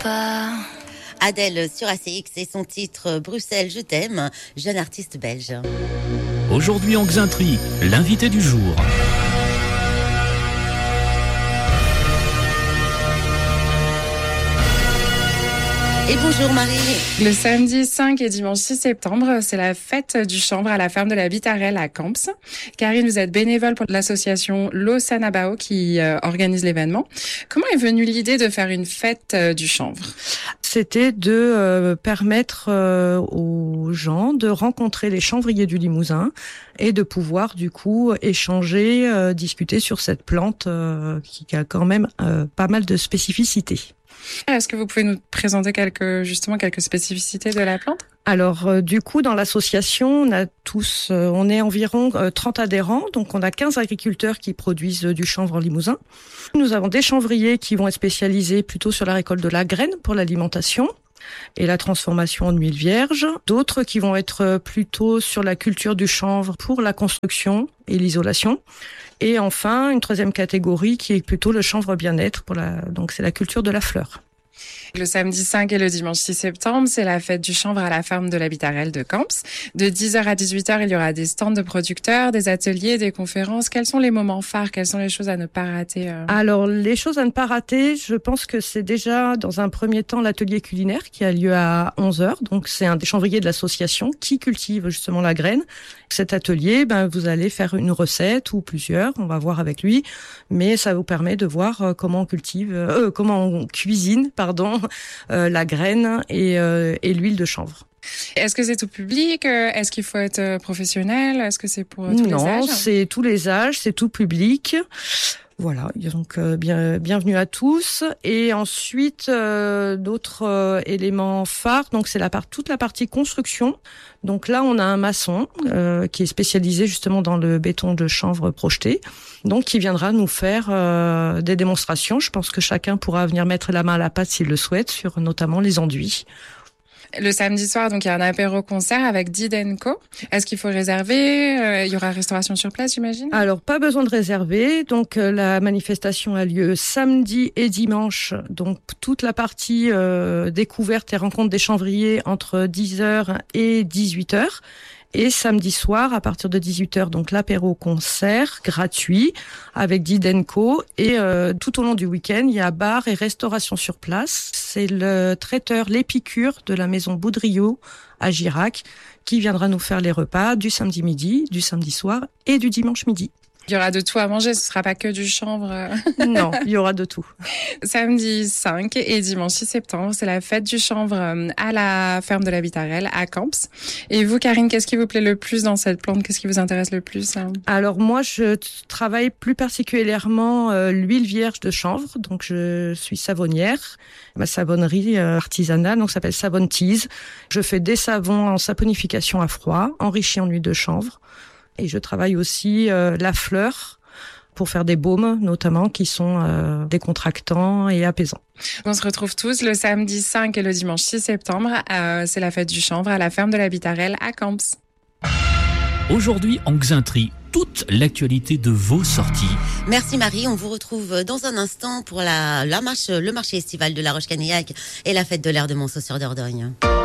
pas. Adèle sur ACX et son titre Bruxelles, je t'aime, jeune artiste belge. Aujourd'hui en Xintri, l'invité du jour. Et bonjour Marie. Le samedi 5 et dimanche 6 septembre, c'est la fête du chanvre à la ferme de la Bitarelle à Camps. Karine, vous êtes bénévole pour l'association Lo Sanabao qui organise l'événement. Comment est venue l'idée de faire une fête du chanvre ? C'était de permettre aux gens de rencontrer les chanvriers du Limousin et de pouvoir du coup échanger, discuter sur cette plante qui a quand même pas mal de spécificités. Est-ce que vous pouvez nous présenter quelques spécificités de la plante ? Alors du coup dans l'association on est environ 30 adhérents, donc on a 15 agriculteurs qui produisent du chanvre en Limousin. Nous avons des chanvriers qui vont être spécialisés plutôt sur la récolte de la graine pour l'alimentation et la transformation en huile vierge, d'autres qui vont être plutôt sur la culture du chanvre pour la construction et l'isolation. Et enfin, une troisième catégorie qui est plutôt le chanvre bien-être donc c'est la culture de la fleur. Le samedi 5 et le dimanche 6 septembre, c'est la fête du chanvre à la ferme de la Bitarelle de Camps. De 10h à 18h, il y aura des stands de producteurs, des ateliers, des conférences. Quels sont les moments phares ? Quelles sont les choses à ne pas rater ? Alors, les choses à ne pas rater, je pense que c'est déjà, dans un premier temps, l'atelier culinaire qui a lieu à 11h. Donc, c'est un des chanvriers de l'association qui cultive justement la graine. Cet atelier, vous allez faire une recette ou plusieurs, on va voir avec lui, mais ça vous permet de voir comment on cuisine, la graine et l'huile de chanvre. Est-ce que c'est tout public ? Est-ce qu'il faut être professionnel ? Est-ce que c'est pour tous les âges ? Non, c'est tous les âges, c'est tout public. Voilà, donc bienvenue à tous. Et ensuite, d'autres éléments phares, donc c'est toute la partie construction. Donc là, on a un maçon qui est spécialisé justement dans le béton de chanvre projeté, donc qui viendra nous faire des démonstrations. Je pense que chacun pourra venir mettre la main à la pâte s'il le souhaite, sur notamment les enduits. Le samedi soir, donc il y a un apéro-concert avec Didenco. Est-ce qu'il faut réserver ? Il y aura restauration sur place, j'imagine ? Alors, pas besoin de réserver. Donc, la manifestation a lieu samedi et dimanche. Donc, toute la partie découverte et rencontre des chanvriers entre 10h et 18h. Et samedi soir, à partir de 18h, donc l'apéro-concert gratuit avec Didenco. Et tout au long du week-end, il y a bar et restauration sur place. C'est le traiteur L'Épicure de la maison Boudriot à Girac qui viendra nous faire les repas du samedi midi, du samedi soir et du dimanche midi. Il y aura de tout à manger, ce sera pas que du chanvre. Non, il y aura de tout. Samedi 5 et dimanche 6 septembre, c'est la fête du chanvre à la ferme de la Bitarelle à Camps. Et vous, Karine, qu'est-ce qui vous plaît le plus dans cette plante ? Qu'est-ce qui vous intéresse le plus ? Alors moi, je travaille plus particulièrement l'huile vierge de chanvre. Donc je suis savonnière. Ma savonnerie artisanale, donc s'appelle Savon Tease. Je fais des savons en saponification à froid, enrichis en huile de chanvre. Et je travaille aussi la fleur pour faire des baumes, notamment, qui sont décontractants et apaisants. On se retrouve tous le samedi 5 et le dimanche 6 septembre. C'est la fête du chanvre à la ferme de la Bitarelle à Camps. Aujourd'hui en Xintri, toute l'actualité de vos sorties. Merci Marie, on vous retrouve dans un instant pour le marché estival de La Roche-Canillac et la fête de l'air de Montceau-sur-Dordogne.